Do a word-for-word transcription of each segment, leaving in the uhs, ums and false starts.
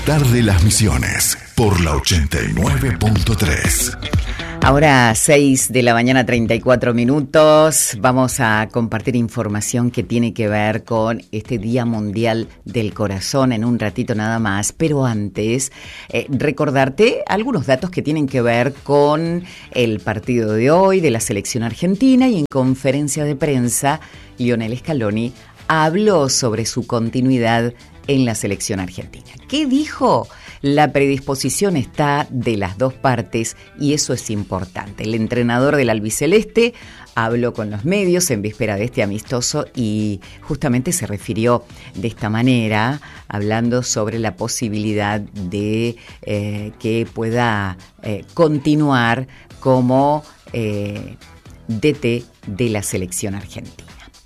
despertar de las Misiones por la ochenta y nueve punto tres. Ahora seis de la mañana, treinta y cuatro minutos. Vamos a compartir información que tiene que ver con este Día Mundial del Corazón en un ratito nada más. Pero antes, eh, recordarte algunos datos que tienen que ver con el partido de hoy de la selección argentina, y en conferencia de prensa, Lionel Scaloni habló sobre su continuidad en la selección argentina. ¿Qué dijo? La predisposición está de las dos partes y eso es importante. El entrenador del albiceleste habló con los medios en víspera de este amistoso y justamente se refirió de esta manera, hablando sobre la posibilidad de eh, que pueda eh, continuar como eh, D T de la selección argentina.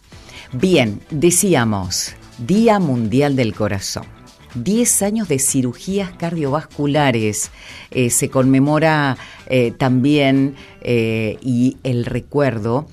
Bien, decíamos, Día Mundial del Corazón. diez años de cirugías cardiovasculares. Eh, se conmemora eh, también eh, y el recuerdo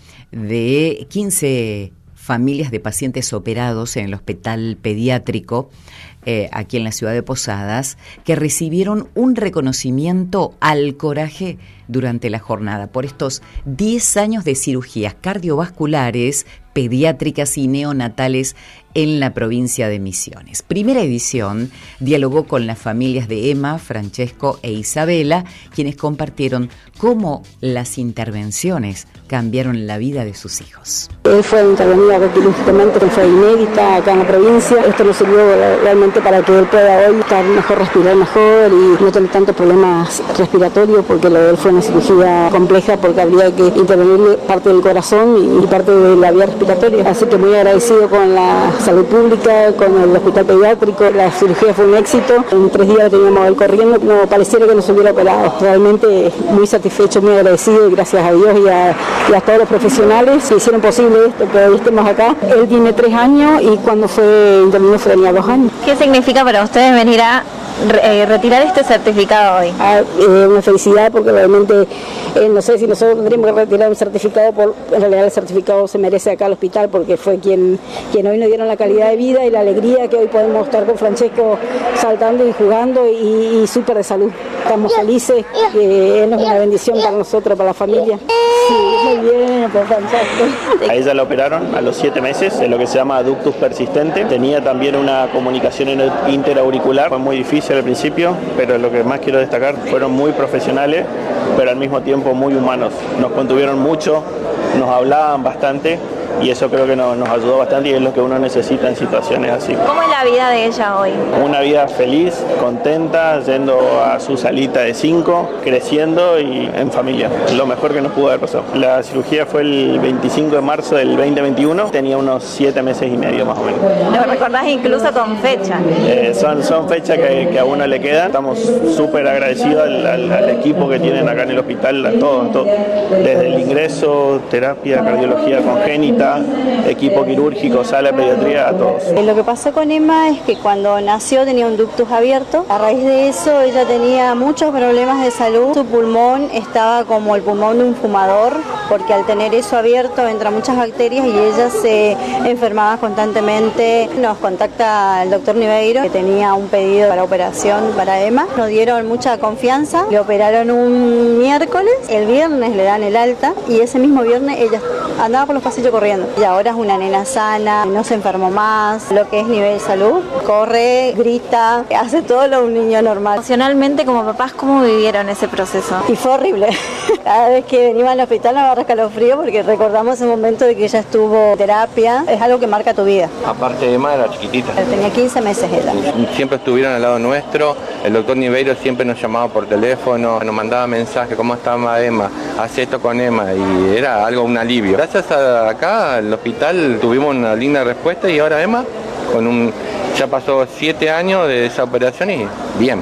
de quince familias de pacientes operados en el hospital pediátrico eh, aquí en la ciudad de Posadas, que recibieron un reconocimiento al coraje durante la jornada por estos diez años de cirugías cardiovasculares, pediátricas y neonatales en la provincia de Misiones. Primera edición dialogó con las familias de Emma, Francesco e Isabela, quienes compartieron cómo las intervenciones cambiaron la vida de sus hijos. Él fue intervenido quirúrgicamente, fue inédita acá en la provincia. Esto nos sirvió realmente para que él pueda hoy estar mejor, respirar mejor y no tener tantos problemas respiratorios, porque lo de él fue una cirugía compleja porque habría que intervenir parte del corazón y parte de la vía respiratoria. Así que muy agradecido con la salud pública, con el hospital pediátrico. La cirugía fue un éxito. En tres días teníamos él corriendo, no pareciera que nos hubiera operado. Realmente muy satisfecho, muy agradecido, y gracias a Dios y a, y a todos los profesionales que hicieron posible esto, que hoy estemos acá. Él tiene tres años y cuando fue intervenido tenía dos años. ¿Qué significa para ustedes venir a eh, retirar este certificado hoy? Ah, eh, una felicidad, porque realmente eh, no sé si nosotros tendríamos que retirar un certificado, por, en realidad el certificado se merece acá al hospital, porque fue quien, quien hoy nos dieron la calidad de vida y la alegría que hoy podemos estar con Francesco saltando y jugando y, y súper de salud. Estamos felices, que él es una bendición para nosotros, para la familia. Sí, muy bien, pues fantástico. A ella la operaron a los siete meses, en lo que se llama ductus persistente. Tenía también una comunicación interauricular, fue muy difícil al principio, pero lo que más quiero destacar, fueron muy profesionales, pero al mismo tiempo muy humanos. Nos contuvieron mucho, nos hablaban bastante, y eso creo que nos, nos ayudó bastante, y es lo que uno necesita en situaciones así. ¿Cómo es la vida de ella hoy? Una vida feliz, contenta, yendo a su salita de cinco, creciendo y en familia. Lo mejor que nos pudo haber pasado. La cirugía fue el veinticinco de marzo del veinte veintiuno, tenía unos siete meses y medio más o menos. ¿Lo recordás incluso con fecha? Eh, son, son fechas que, que a uno le quedan. Estamos súper agradecidos al, al, al equipo que tienen acá en el hospital, a todos, todo. Desde el ingreso, terapia, cardiología congénita, equipo quirúrgico, sala de pediatría, a todos. Lo que pasó con Emma es que cuando nació tenía un ductus abierto. A raíz de eso ella tenía muchos problemas de salud. Su pulmón estaba como el pulmón de un fumador, porque al tener eso abierto entran muchas bacterias y ella se enfermaba constantemente. Nos contacta el doctor Niveiro, que tenía un pedido para operación para Emma. Nos dieron mucha confianza, le operaron un miércoles, el viernes le dan el alta y ese mismo viernes ella andaba por los pasillos corriendo. Y ahora es una nena sana, no se enfermó más, lo que es nivel salud, corre, grita, hace todo lo de un niño normal. Emocionalmente, como papás, ¿cómo vivieron ese proceso? Y fue horrible. Cada vez que venimos al hospital nos agarra escalofrío, porque recordamos ese momento de que ella estuvo en terapia. Es algo que marca tu vida. Aparte de Emma, era chiquitita. Tenía quince meses ella. Siempre estuvieron al lado nuestro. El doctor Niveiro siempre nos llamaba por teléfono, nos mandaba mensajes, ¿cómo está Emma? Haz esto con Emma, y era algo, un alivio. Gracias a acá, al hospital, tuvimos una linda respuesta, y ahora Emma, con un, ya pasó siete años de esa operación y bien.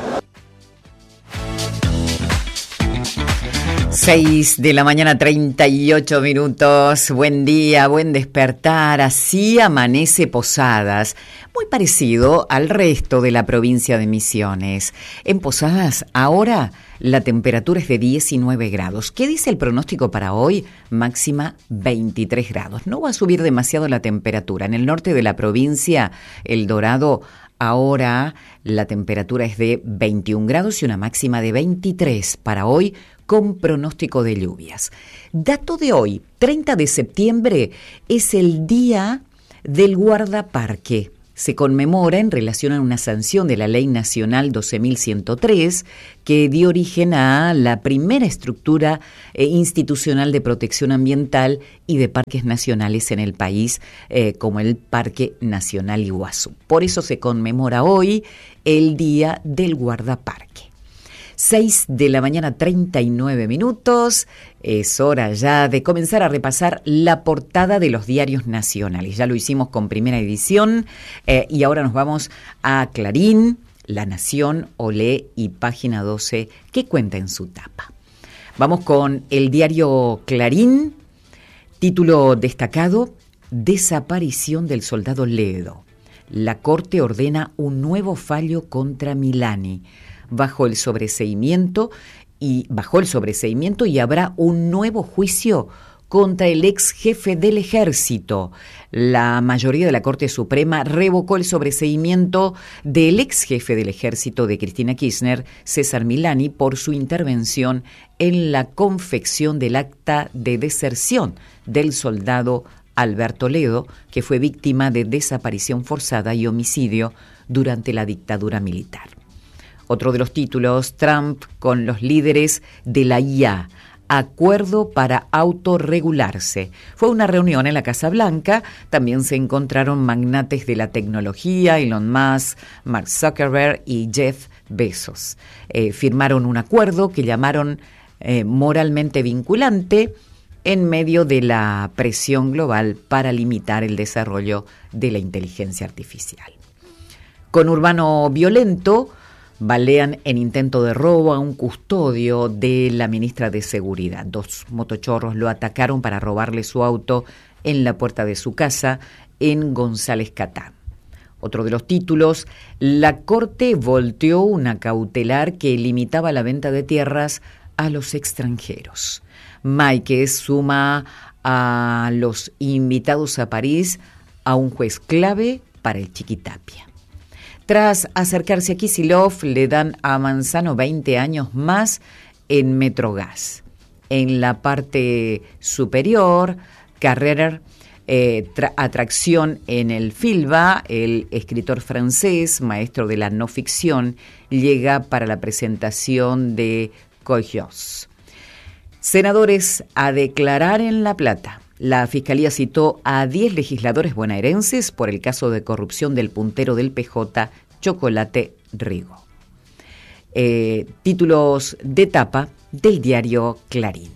seis de la mañana, treinta y ocho minutos. Buen día, buen despertar. Así amanece Posadas, muy parecido al resto de la provincia de Misiones. En Posadas, ahora la temperatura es de diecinueve grados. ¿Qué dice el pronóstico para hoy? Máxima veintitrés grados. No va a subir demasiado la temperatura. En el norte de la provincia, El Dorado, Ahora la temperatura es de veintiún grados y una máxima de veintitrés para hoy, con pronóstico de lluvias. Dato de hoy, treinta de septiembre, es el Día del Guardaparque. Se conmemora en relación a una sanción de la Ley Nacional doce mil ciento tres que dio origen a la primera estructura eh, institucional de protección ambiental y de parques nacionales en el país, eh, como el Parque Nacional Iguazú. Por eso se conmemora hoy el Día del Guardaparque. seis de la mañana, treinta y nueve minutos. Es hora ya de comenzar a repasar la portada de los diarios nacionales. Ya lo hicimos con Primera Edición eh, y ahora nos vamos a Clarín, La Nación, Olé y Página doce, que cuenta en su tapa. Vamos con el diario Clarín, título destacado: Desaparición del soldado Ledo. La Corte ordena un nuevo fallo contra Milani. Bajo el sobreseimiento y bajo el sobreseimiento y habrá un nuevo juicio contra el ex jefe del ejército. La mayoría de la Corte Suprema revocó el sobreseimiento del ex jefe del ejército de Cristina Kirchner, César Milani, por su intervención en la confección del acta de deserción del soldado Alberto Ledo, que fue víctima de desaparición forzada y homicidio durante la dictadura militar. Otro de los títulos: Trump con los líderes de la I A, acuerdo para autorregularse. Fue una reunión en la Casa Blanca, también se encontraron magnates de la tecnología, Elon Musk, Mark Zuckerberg y Jeff Bezos. Eh, firmaron un acuerdo que llamaron eh, moralmente vinculante en medio de la presión global para limitar el desarrollo de la inteligencia artificial. Conurbano violento: balean en intento de robo a un custodio de la ministra de Seguridad. Dos motochorros lo atacaron para robarle su auto en la puerta de su casa en González Catán. Otro de los títulos: la Corte volteó una cautelar que limitaba la venta de tierras a los extranjeros. Máiquez suma a los invitados a París a un juez clave para el Chiquitapia. Tras acercarse a Kicillof, le dan a Manzano veinte años más en Metrogas. En la parte superior, Carrera, eh, tra- atracción en el Filba. El escritor francés, maestro de la no ficción, llega para la presentación de Coyos. Senadores a declarar en La Plata. La Fiscalía citó a diez legisladores bonaerenses por el caso de corrupción del puntero del P J, Chocolate Rigo. Eh, títulos de tapa del diario Clarín.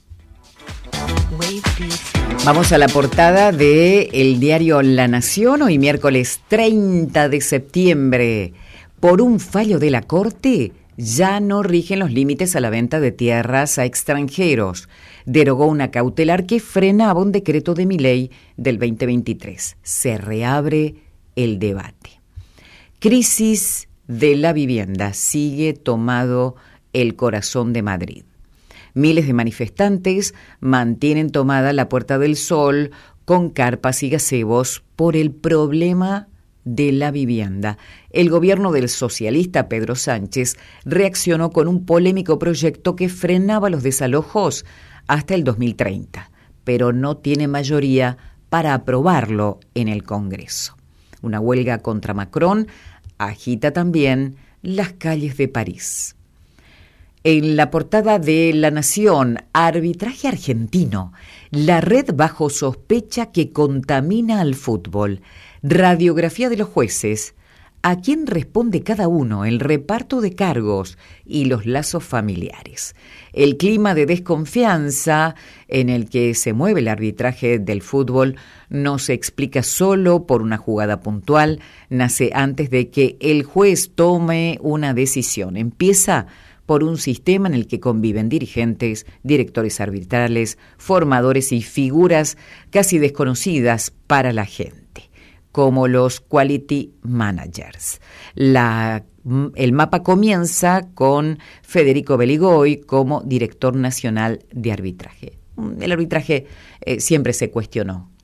Vamos a la portada del diario La Nación, hoy miércoles treinta de septiembre. Por un fallo de la Corte, ya no rigen los límites a la venta de tierras a extranjeros. Derogó una cautelar que frenaba un decreto de Milei del veinte veintitrés. Se reabre el debate. Crisis de la vivienda. Sigue tomado el corazón de Madrid. Miles de manifestantes mantienen tomada la Puerta del Sol con carpas y gazebos por el problema de la vivienda. El gobierno del socialista Pedro Sánchez reaccionó con un polémico proyecto que frenaba los desalojos hasta el dos mil treinta, pero no tiene mayoría para aprobarlo en el Congreso. Una huelga contra Macron agita también las calles de París. En la portada de La Nación, arbitraje argentino, la red bajo sospecha que contamina al fútbol, radiografía de los jueces, a quién responde cada uno, el reparto de cargos y los lazos familiares. El clima de desconfianza en el que se mueve el arbitraje del fútbol no se explica solo por una jugada puntual, nace antes de que el juez tome una decisión. Empieza por un sistema en el que conviven dirigentes, directores arbitrales, formadores y figuras casi desconocidas para la gente, como los quality managers. La, el mapa comienza con Federico Beligoy como director nacional de arbitraje. El arbitraje eh, siempre se cuestionó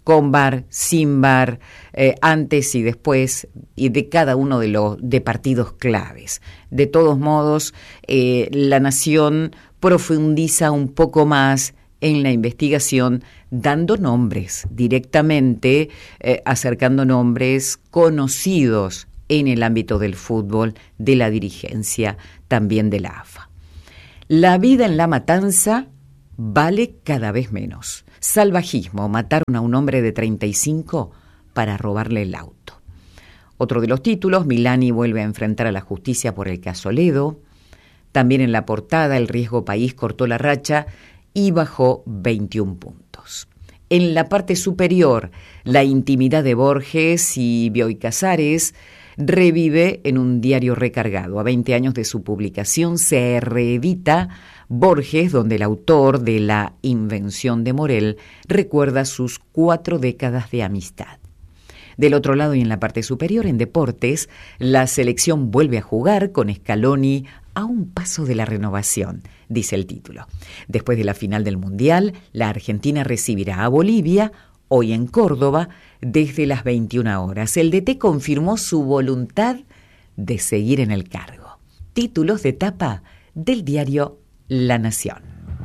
con bar, sin bar, eh, antes y después, y de cada uno de los de partidos claves. De todos modos, eh, La Nación profundiza un poco más en la investigación, dando nombres directamente, eh, acercando nombres conocidos en el ámbito del fútbol, de la dirigencia, también de la A F A. La vida en La Matanza vale cada vez menos. Salvajismo, mataron a un hombre de treinta y cinco para robarle el auto. Otro de los títulos, Milani vuelve a enfrentar a la justicia por el caso Ledo. También en la portada, el riesgo país cortó la racha y bajó veintiún puntos. En la parte superior, la intimidad de Borges y Bioy Casares revive en un diario recargado. A veinte años de su publicación se reedita Borges, donde el autor de La Invención de Morel recuerda sus cuatro décadas de amistad. Del otro lado y en la parte superior, en deportes, la selección vuelve a jugar con Scaloni a un paso de la renovación, dice el título. Después de la final del Mundial, la Argentina recibirá a Bolivia, hoy en Córdoba, desde las veintiuna horas. El D T confirmó su voluntad de seguir en el cargo. Títulos de tapa del diario La Nación.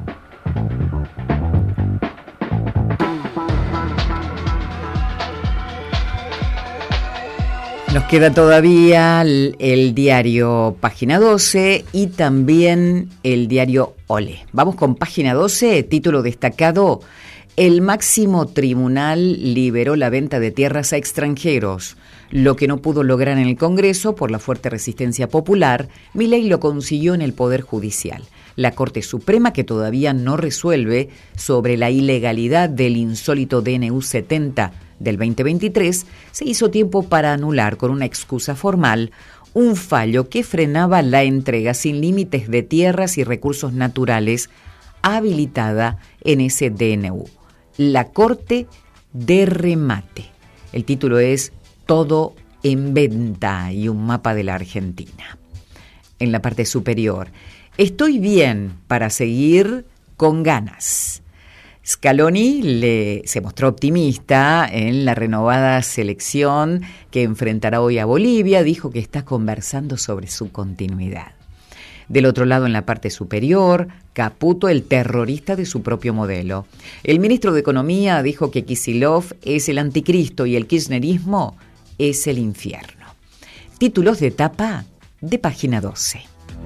Nos queda todavía el, el diario Página doce y también el diario Olé. Vamos con Página doce, título destacado: el máximo tribunal liberó la venta de tierras a extranjeros. Lo que no pudo lograr en el Congreso por la fuerte resistencia popular, Milei lo consiguió en el Poder Judicial. La Corte Suprema, que todavía no resuelve sobre la ilegalidad del insólito D N U setenta del veinte veintitrés, se hizo tiempo para anular con una excusa formal un fallo que frenaba la entrega sin límites de tierras y recursos naturales habilitada en ese D N U. La Corte de Remate. El título es Todo en Venta y un mapa de la Argentina. En la parte superior, estoy bien para seguir con ganas. Scaloni le, se mostró optimista en la renovada selección que enfrentará hoy a Bolivia. Dijo que está conversando sobre su continuidad. Del otro lado, en la parte superior, Caputo, el terrorista de su propio modelo. El ministro de Economía dijo que Kicillof es el anticristo y el kirchnerismo es el infierno. Títulos de tapa de Página doce.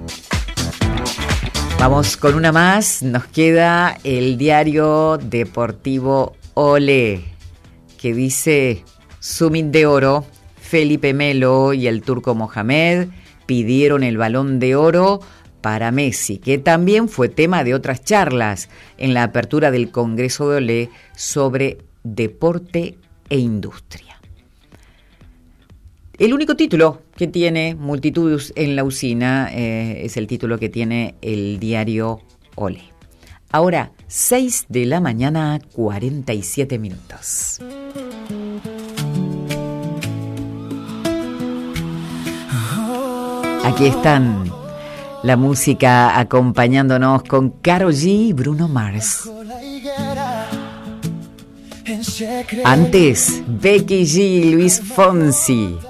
Vamos con una más. Nos queda el diario deportivo Olé, que dice: Summit de Oro, Felipe Melo y el turco Mohamed pidieron el Balón de Oro para Messi, que también fue tema de otras charlas en la apertura del Congreso de Olé sobre deporte e industria. El único título que tiene Multitudes en la usina eh, es el título que tiene el diario Olé. Ahora, seis de la mañana, cuarenta y siete minutos. Aquí están la música acompañándonos con Karol G y Bruno Mars. Antes, Becky G y Luis Fonsi.